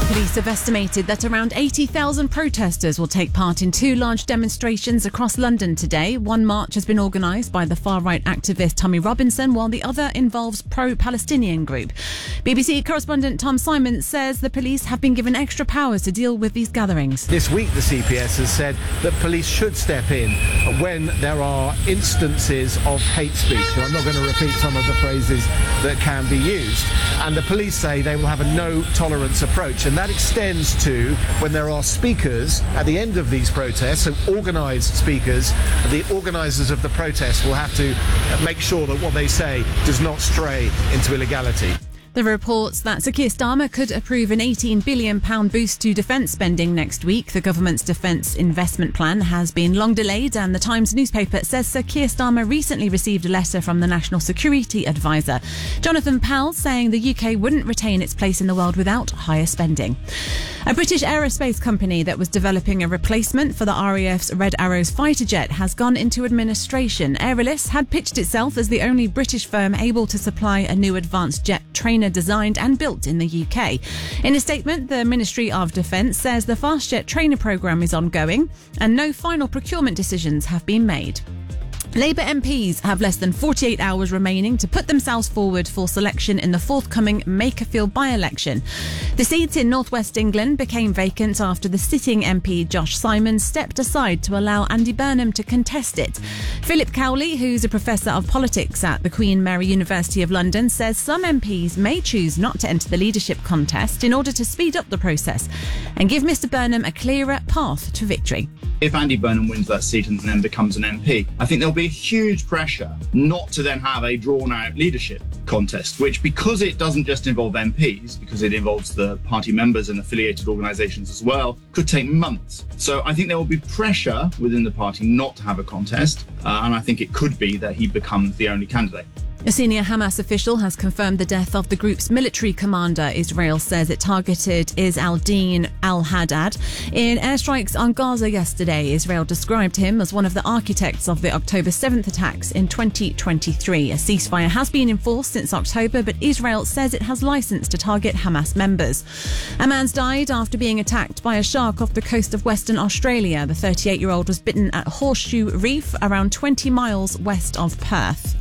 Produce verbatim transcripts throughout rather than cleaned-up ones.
Police have estimated that around eighty thousand protesters will take part in two large demonstrations across London today. One march has been organised by the far-right activist Tommy Robinson, while the other involves pro-Palestinian group. B B C correspondent Tom Simon says the police have been given extra powers to deal with these gatherings. This week the C P S has said that police should step in when there are instances of hate speech. And I'm not going to repeat some of the phrases that can be used. And the police say they will have a no-tolerance approach. And that extends to when there are speakers at the end of these protests, so organised speakers. The organisers of the protest will have to make sure that what they say does not stray into illegality. There are reports that Sir Keir Starmer could approve an eighteen billion pounds boost to defence spending next week. The government's defence investment plan has been long delayed, and the Times newspaper says Sir Keir Starmer recently received a letter from the National Security Advisor, Jonathan Powell, saying the U K wouldn't retain its place in the world without higher spending. A British aerospace company that was developing a replacement for the R A F's Red Arrows fighter jet has gone into administration. Aeralis had pitched itself as the only British firm able to supply a new advanced jet trainer designed and built in the U K. In a statement, the Ministry of Defence says the fast jet trainer programme is ongoing and no final procurement decisions have been made. Labour M Ps have less than forty-eight hours remaining to put themselves forward for selection in the forthcoming Makerfield by-election. The seat in North West England became vacant after the sitting M P Josh Simons stepped aside to allow Andy Burnham to contest it. Philip Cowley, who's a professor of politics at the Queen Mary University of London, says some M Ps may choose not to enter the leadership contest in order to speed up the process and give Mr Burnham a clearer path to victory. If Andy Burnham wins that seat and then becomes an M P, I think there'll be huge pressure not to then have a drawn-out leadership contest, which, because it doesn't just involve M Ps, because it involves the party members and affiliated organisations as well, could take months. So I think there will be pressure within the party not to have a contest, uh, and I think it could be that he becomes the only candidate. A senior Hamas official has confirmed the death of the group's military commander. Israel says it targeted Is al-Din al-Haddad in airstrikes on Gaza yesterday. Israel described him as one of the architects of the October seventh attacks in twenty twenty-three. A ceasefire has been enforced since October, but Israel says it has license to target Hamas members. A man's died after being attacked by a shark off the coast of Western Australia. The thirty-eight-year-old was bitten at Horseshoe Reef, around twenty miles west of Perth.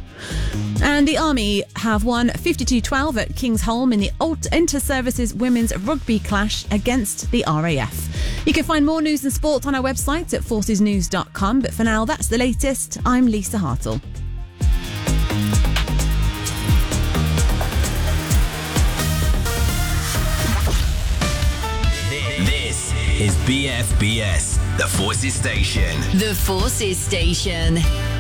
And the Army have won fifty-two twelve at Kingsholm in the Inter-Services Women's Rugby Clash against the R A F. You can find more news and sport on our website at forces news dot com, but for now, that's the latest. I'm Lisa Hartle. This is B F B S, the Forces Station. The Forces Station.